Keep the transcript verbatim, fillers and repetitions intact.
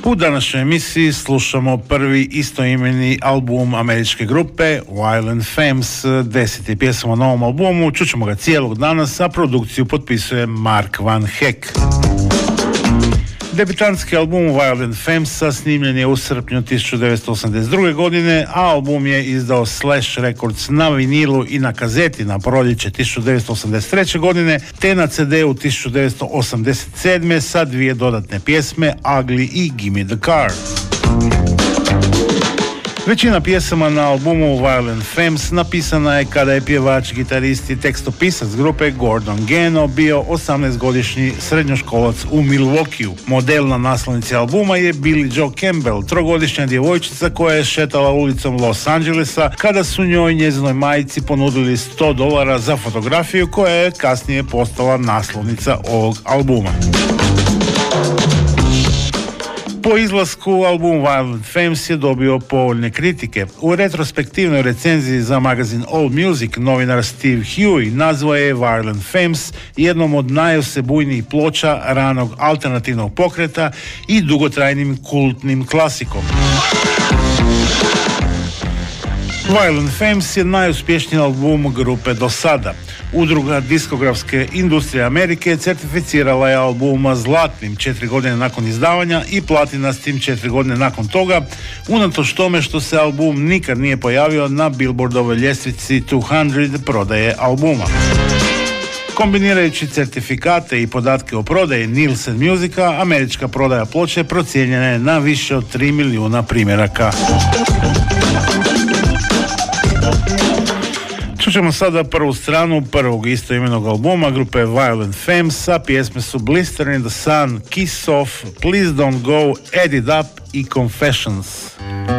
U današnjoj emisiji slušamo prvi istoimeni album američke grupe Violent Femmes, deseti pjesma na novom albumu. Čućemo ga cijelog danas, a produkciju potpisuje Mark Van Heck. Debitantski album Violent Femmesa snimljen je u srpnju tisuću devetsto osamdeset druge. godine, a album je izdao Slash Records na vinilu i na kazeti na proljeće tisuću devetsto osamdeset treće. godine, te na ce de u tisuću devetsto osamdeset sedme. sa dvije dodatne pjesme, Ugly i Gimme the Car. Većina pjesama na albumu Violent Femmes napisana je kada je pjevač, gitarist i tekstopisac grupe Gordon Gano bio osamnaestogodišnji srednjoškolac u Milwaukeeu. Model na naslovnici albuma je Billie Joe Campbell, trogodišnja djevojčica koja je šetala ulicom Los Angelesa kada su njoj njezinoj majci ponudili sto dolara za fotografiju koja je kasnije postala naslovnica ovog albuma. Po izlasku album Violent Femmes je dobio povoljne kritike. U retrospektivnoj recenziji za magazin All Music novinar Steve Huey nazvao je Violent Femmes jednom od najosebujnijih ploča ranog alternativnog pokreta i dugotrajnim kultnim klasikom. Violent Femmes je najuspješniji album grupe do sada. Udruga diskografske industrije Amerike certificirala je albuma zlatnim četiri godine nakon izdavanja i platinastim četiri godine nakon toga, unatoč tome što se album nikad nije pojavio na Billboardovoj ljestvici dvjesto prodaje albuma. Kombinirajući certifikate i podatke o prodaji Nielsen Musica, američka prodaja ploče procijenjena je na više od tri milijuna primjeraka. Čućemo sada prvu stranu prvog istoimenog albuma grupe Violent Femmes, a pjesme su Blister in the Sun, Kiss Off, Please Don't Go, Add It Up i Confessions.